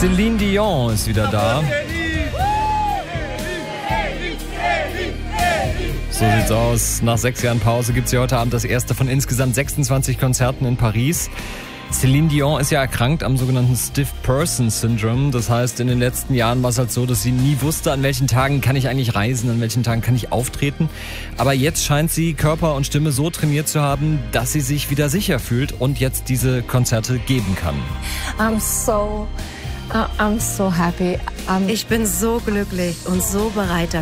Celine Dion ist wieder da. So sieht's aus. Nach 6 Jahren Pause gibt's hier heute Abend das erste von insgesamt 26 Konzerten in Paris. Celine Dion ist ja erkrankt am sogenannten Stiff Person Syndrome. Das heißt, in den letzten Jahren war es halt so, dass sie nie wusste, an welchen Tagen kann ich eigentlich reisen, an welchen Tagen kann ich auftreten. Aber jetzt scheint sie Körper und Stimme so trainiert zu haben, dass sie sich wieder sicher fühlt und jetzt diese Konzerte geben kann. I'm so happy. Ich bin so glücklich und so bereit dafür.